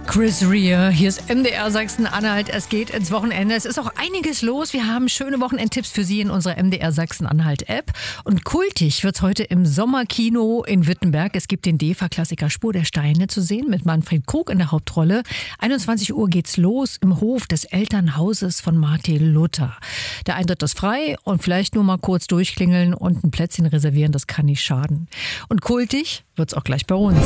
Chris Rea, hier ist MDR Sachsen-Anhalt. Es geht ins Wochenende. Es ist auch einiges los. Wir haben schöne Wochenendtipps für Sie in unserer MDR Sachsen-Anhalt-App. Und kultig wird's heute im Sommerkino in Wittenberg. Es gibt den DEFA-Klassiker Spur der Steine zu sehen mit Manfred Krug in der Hauptrolle. 21 Uhr geht's los im Hof des Elternhauses von Martin Luther. Der Eintritt ist frei und vielleicht nur mal kurz durchklingeln und ein Plätzchen reservieren, das kann nicht schaden. Und kultig wird's auch gleich bei uns.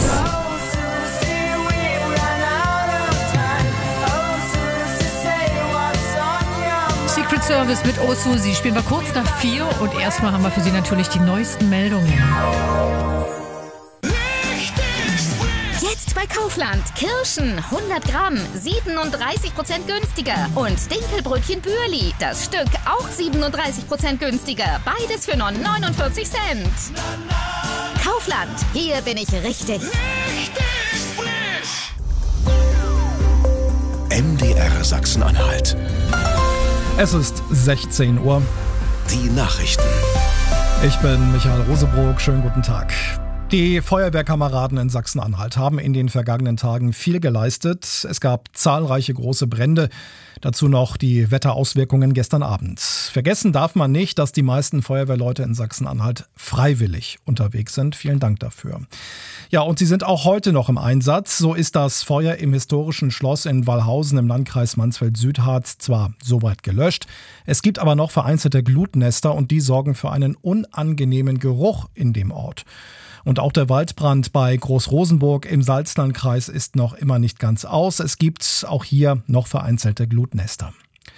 Secret Service mit Oh Susi spielen wir kurz nach 4 und erstmal haben wir für Sie natürlich die neuesten Meldungen. Jetzt bei Kaufland. Kirschen 100 Gramm, 37% günstiger. Und Dinkelbrötchen Bürli, das Stück auch 37% günstiger. Beides für nur 49 Cent. Kaufland, hier bin ich richtig. MDR Sachsen-Anhalt. Es ist 16 Uhr. Die Nachrichten. Ich bin Michael Rosebrook. Schönen guten Tag. Die Feuerwehrkameraden in Sachsen-Anhalt haben in den vergangenen Tagen viel geleistet. Es gab zahlreiche große Brände. Dazu noch die Wetterauswirkungen gestern Abend. Vergessen darf man nicht, dass die meisten Feuerwehrleute in Sachsen-Anhalt freiwillig unterwegs sind. Vielen Dank dafür. Ja, und sie sind auch heute noch im Einsatz. So ist das Feuer im historischen Schloss in Wallhausen im Landkreis Mansfeld-Südharz zwar soweit gelöscht. Es gibt aber noch vereinzelte Glutnester und die sorgen für einen unangenehmen Geruch in dem Ort. Und auch der Waldbrand bei Großrosenburg im Salzlandkreis ist noch immer nicht ganz aus. Es gibt auch hier noch vereinzelte Glutnester.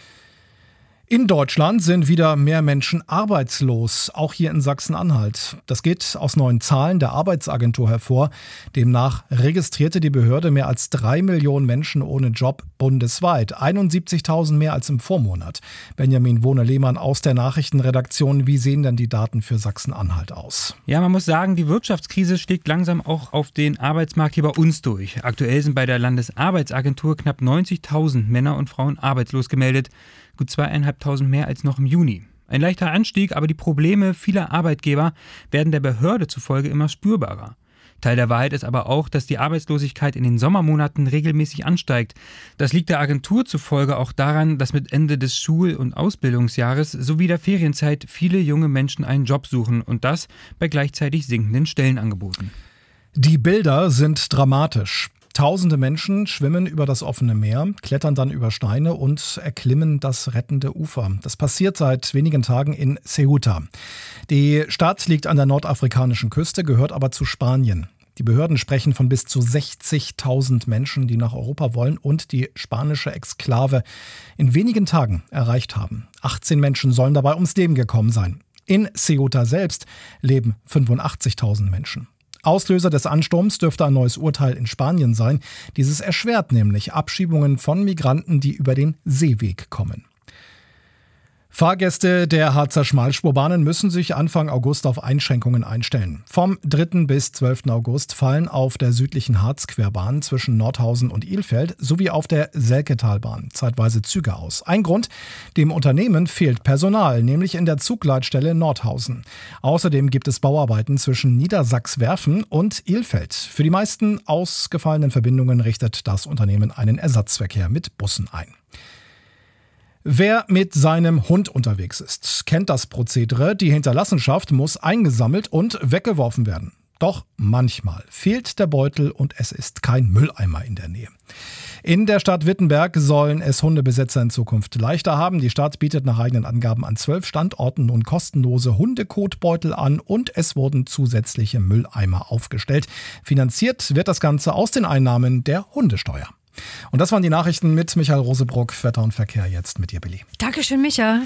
In Deutschland sind wieder mehr Menschen arbeitslos, auch hier in Sachsen-Anhalt. Das geht aus neuen Zahlen der Arbeitsagentur hervor. Demnach registrierte die Behörde mehr als 3 Millionen Menschen ohne Job bundesweit. 71.000 mehr als im Vormonat. Benjamin Wohne-Lehmann aus der Nachrichtenredaktion. Wie sehen denn die Daten für Sachsen-Anhalt aus? Ja, man muss sagen, die Wirtschaftskrise schlägt langsam auch auf den Arbeitsmarkt hier bei uns durch. Aktuell sind bei der Landesarbeitsagentur knapp 90.000 Männer und Frauen arbeitslos gemeldet. Gut 2.500 mehr als noch im Juni. Ein leichter Anstieg, aber die Probleme vieler Arbeitgeber werden der Behörde zufolge immer spürbarer. Teil der Wahrheit ist aber auch, dass die Arbeitslosigkeit in den Sommermonaten regelmäßig ansteigt. Das liegt der Agentur zufolge auch daran, dass mit Ende des Schul- und Ausbildungsjahres sowie der Ferienzeit viele junge Menschen einen Job suchen und das bei gleichzeitig sinkenden Stellenangeboten. Die Bilder sind dramatisch. Tausende Menschen schwimmen über das offene Meer, klettern dann über Steine und erklimmen das rettende Ufer. Das passiert seit wenigen Tagen in Ceuta. Die Stadt liegt an der nordafrikanischen Küste, gehört aber zu Spanien. Die Behörden sprechen von bis zu 60.000 Menschen, die nach Europa wollen und die spanische Exklave in wenigen Tagen erreicht haben. 18 Menschen sollen dabei ums Leben gekommen sein. In Ceuta selbst leben 85.000 Menschen. Auslöser des Ansturms dürfte ein neues Urteil in Spanien sein. Dieses erschwert nämlich Abschiebungen von Migranten, die über den Seeweg kommen. Fahrgäste der Harzer Schmalspurbahnen müssen sich Anfang August auf Einschränkungen einstellen. Vom 3. bis 12. August fallen auf der südlichen Harzquerbahn zwischen Nordhausen und Ilfeld sowie auf der Selketalbahn zeitweise Züge aus. Ein Grund: dem Unternehmen fehlt Personal, nämlich in der Zugleitstelle Nordhausen. Außerdem gibt es Bauarbeiten zwischen Niedersachswerfen und Ilfeld. Für die meisten ausgefallenen Verbindungen richtet das Unternehmen einen Ersatzverkehr mit Bussen ein. Wer mit seinem Hund unterwegs ist, kennt das Prozedere. Die Hinterlassenschaft muss eingesammelt und weggeworfen werden. Doch manchmal fehlt der Beutel und es ist kein Mülleimer in der Nähe. In der Stadt Wittenberg sollen es Hundebesitzer in Zukunft leichter haben. Die Stadt bietet nach eigenen Angaben an 12 Standorten nun kostenlose Hundekotbeutel an und es wurden zusätzliche Mülleimer aufgestellt. Finanziert wird das Ganze aus den Einnahmen der Hundesteuer. Und das waren die Nachrichten mit Michael Rosebrook. Wetter und Verkehr jetzt mit dir, Billy. Dankeschön, Micha.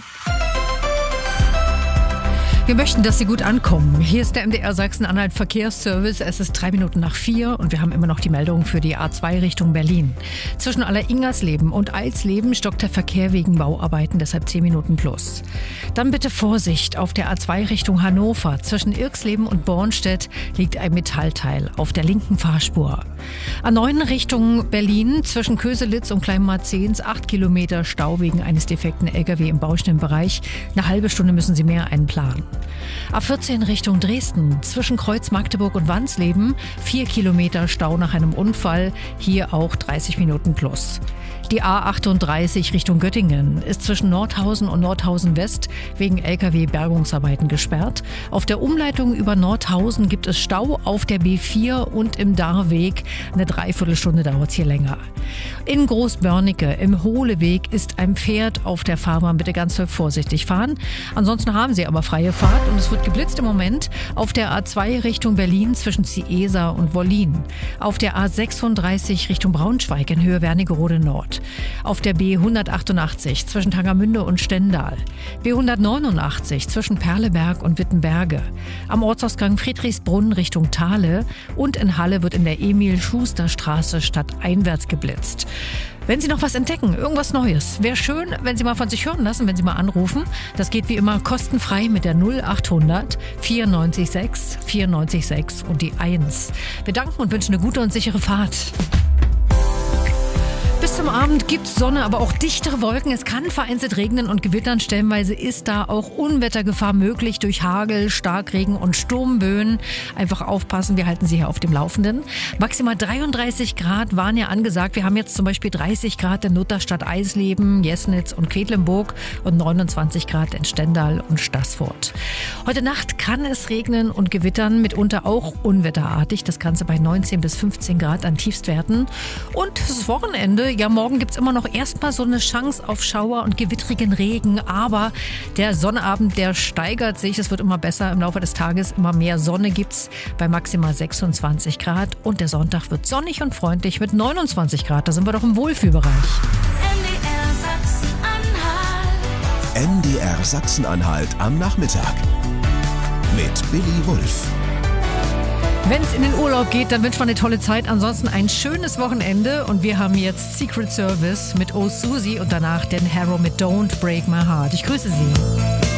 Wir möchten, dass Sie gut ankommen. Hier ist der MDR Sachsen-Anhalt Verkehrsservice. Es ist 3 Minuten nach 4 und wir haben immer noch die Meldung für die A2 Richtung Berlin. Zwischen Alleringersleben und Alsleben stockt der Verkehr wegen Bauarbeiten, deshalb 10 Minuten plus. Dann bitte Vorsicht auf der A2 Richtung Hannover. Zwischen Irksleben und Bornstedt liegt ein Metallteil auf der linken Fahrspur. A9 Richtung Berlin zwischen Köselitz und Kleinmarzens 8 Kilometer Stau wegen eines defekten LKW im Baustellenbereich. Eine halbe Stunde müssen Sie mehr einplanen. A14 Richtung Dresden, zwischen Kreuz Magdeburg und Wansleben, 4 Kilometer Stau nach einem Unfall, hier auch 30 Minuten plus. Die A38 Richtung Göttingen ist zwischen Nordhausen und Nordhausen West wegen LKW-Bergungsarbeiten gesperrt. Auf der Umleitung über Nordhausen gibt es Stau auf der B4 und im Darweg. Eine Dreiviertelstunde dauert es hier länger. In Großbörnike im Hohleweg ist ein Pferd auf der Fahrbahn. Bitte ganz vorsichtig fahren. Ansonsten haben Sie aber freie Fahrt und es wird geblitzt im Moment auf der A2 Richtung Berlin zwischen Ziesa und Wollin. Auf der A36 Richtung Braunschweig in Höhe Wernigerode Nord. Auf der B188 zwischen Tangermünde und Stendal. B189 zwischen Perleberg und Wittenberge. Am Ortsausgang Friedrichsbrunn Richtung Thale. Und in Halle wird in der Emil-Schuster-Straße stadteinwärts geblitzt. Wenn Sie noch was entdecken, irgendwas Neues, wäre schön, wenn Sie mal von sich hören lassen, wenn Sie mal anrufen. Das geht wie immer kostenfrei mit der 0800 94 94 6 und die 1. Wir danken und wünschen eine gute und sichere Fahrt. Bis zum Abend gibt's Sonne, aber auch dichtere Wolken. Es kann vereinzelt regnen und gewittern. Stellenweise ist da auch Unwettergefahr möglich durch Hagel, Starkregen und Sturmböen. Einfach aufpassen, wir halten Sie hier auf dem Laufenden. Maximal 33 Grad waren ja angesagt. Wir haben jetzt zum Beispiel 30 Grad in Lutherstadt Eisleben, Jesnitz und Quedlinburg und 29 Grad in Stendal und Staßfurt. Heute Nacht kann es regnen und gewittern, mitunter auch unwetterartig. Das Ganze bei 19 bis 15 Grad an Tiefstwerten. Und das Wochenende, ja, morgen gibt's immer noch erstmal so eine Chance auf Schauer und gewittrigen Regen. Aber der Sonnabend, der steigert sich. Es wird immer besser im Laufe des Tages. Immer mehr Sonne gibt's bei maximal 26 Grad. Und der Sonntag wird sonnig und freundlich mit 29 Grad. Da sind wir doch im Wohlfühlbereich. MDR Sachsen-Anhalt am Nachmittag mit Billy Wulff. Wenn es in den Urlaub geht, dann wünscht man eine tolle Zeit. Ansonsten ein schönes Wochenende. Und wir haben jetzt Secret Service mit Oh Susie und danach den Harrow mit Don't Break My Heart. Ich grüße Sie.